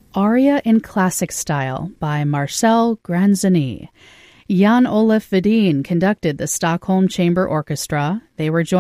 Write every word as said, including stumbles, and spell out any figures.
Aria in Classic Style by Marcel Granzani. Jan Olaf Vedin conducted the Stockholm Chamber Orchestra. They were joined